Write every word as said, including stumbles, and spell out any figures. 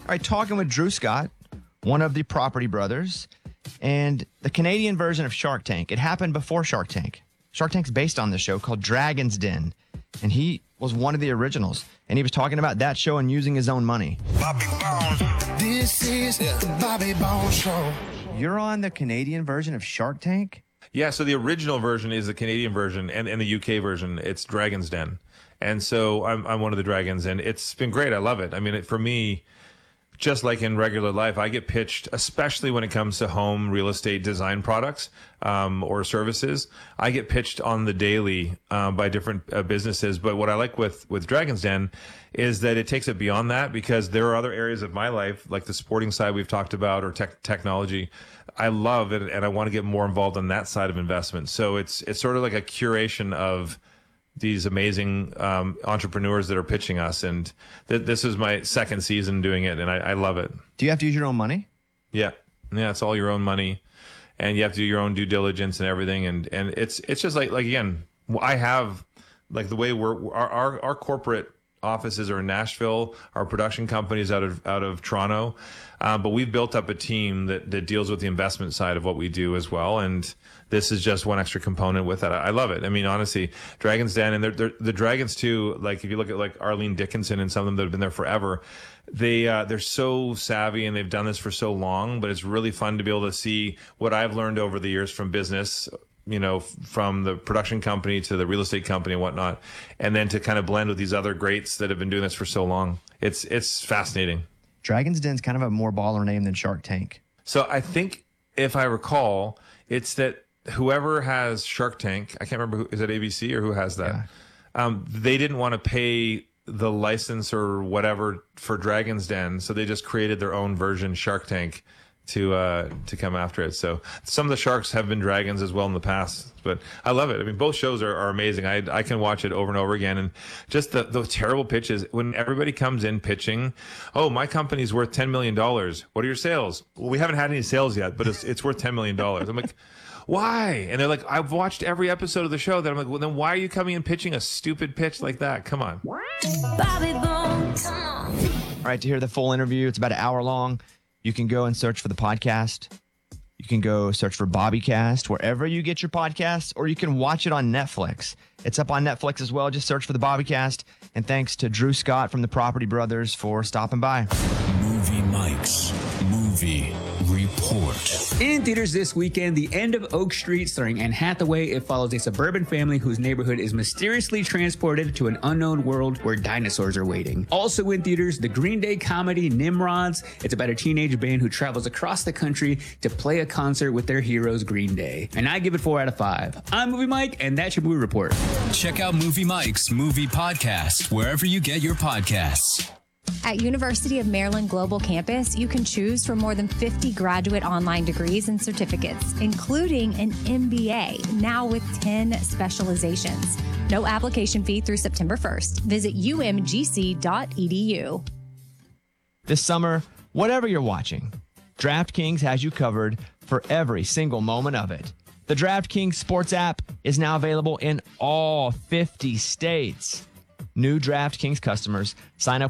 All right, talking with Drew Scott, one of the Property Brothers, and the Canadian version of Shark Tank. It happened before Shark Tank. Shark Tank's based on this show called Dragon's Den, and he was one of the originals, and he was talking about that show and using his own money. Bobby Bones. This is the Bobby Bones Show. You're on the Canadian version of Shark Tank? Yeah, so the original version is the Canadian version, and, and the U K version, it's Dragon's Den. And so I'm I'm one of the dragons, and it's been great. I love it. I mean, it, for me, just like in regular life, I get pitched, especially when it comes to home real estate design products um, or services. I get pitched on the daily uh, by different uh, businesses. But what I like with, with Dragon's Den is that it takes it beyond that, because there are other areas of my life, like the sporting side we've talked about, or tech, technology. I love it, and I want to get more involved on that side of investment. So it's it's sort of like a curation of these amazing um, entrepreneurs that are pitching us. And th- this is my second season doing it, and I, I love it. Do you have to use your own money? Yeah. Yeah, it's all your own money, and you have to do your own due diligence and everything. And, and it's it's just like, like again, I have, like the way we're, our, our, our corporate offices are in Nashville, our production companies out of out of Toronto, uh, but we've built up a team that, that deals with the investment side of what we do as well. And this is just one extra component with that. I, I love it. I mean, honestly, Dragon's Den, and they're, they're, the Dragons too, like if you look at like Arlene Dickinson and some of them that have been there forever, they, uh, they're so savvy and they've done this for so long, but it's really fun to be able to see what I've learned over the years from business, you know, from the production company to the real estate company and whatnot, and then to kind of blend with these other greats that have been doing this for so long. It's, it's fascinating. Dragon's Den's kind of a more baller name than Shark Tank. So I think, if I recall, it's that whoever has Shark Tank, I can't remember, who, is it A B C or who has that? Yeah. Um, they didn't want to pay the license or whatever for Dragon's Den, so they just created their own version, Shark Tank, to uh, to come after it. So some of the sharks have been dragons as well in the past, but I love it. I mean, both shows are, are amazing. I I can watch it over and over again. And just the, the terrible pitches, when everybody comes in pitching, oh, my company's worth ten million dollars. What are your sales? Well, we haven't had any sales yet, but it's, it's worth ten million dollars. I'm like, why? And they're like, I've watched every episode of the show. That I'm like, well, then why are you coming and pitching a stupid pitch like that? Come on. Bobby Bones. Come on. All right, to hear the full interview, it's about an hour long. You can go and search for the podcast. You can go search for Bobbycast wherever you get your podcasts, or you can watch it on Netflix. It's up on Netflix as well. Just search for the Bobbycast. And thanks to Drew Scott from the Property Brothers for stopping by. Movie Mike's Movie Report. In theaters this weekend, The End of Oak Street, starring Anne Hathaway. It follows a suburban family whose neighborhood is mysteriously transported to an unknown world where dinosaurs are waiting. Also in theaters, the Green Day comedy Nimrods. It's about a teenage band who travels across the country to play a concert with their heroes, Green Day. And I give it four out of five. I'm Movie Mike, and that's your movie report. Check out Movie Mike's Movie Podcast wherever you get your podcasts. At University of Maryland Global Campus, you can choose from more than fifty graduate online degrees and certificates, including an M B A, now with ten specializations. No application fee through September first. Visit u m g c dot e d u. This summer, whatever you're watching, DraftKings has you covered for every single moment of it. The DraftKings Sports app is now available in all fifty states. New DraftKings customers sign up